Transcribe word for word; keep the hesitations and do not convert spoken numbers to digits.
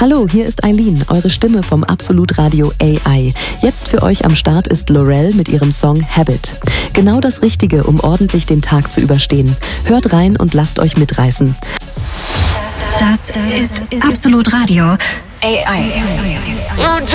Hallo, hier ist Eileen, eure Stimme vom Absolut Radio A I. Jetzt für euch am Start ist Lorel mit ihrem Song Habit. Genau das Richtige, um ordentlich den Tag zu überstehen. Hört rein und lasst euch mitreißen. Das ist Absolut Radio A I.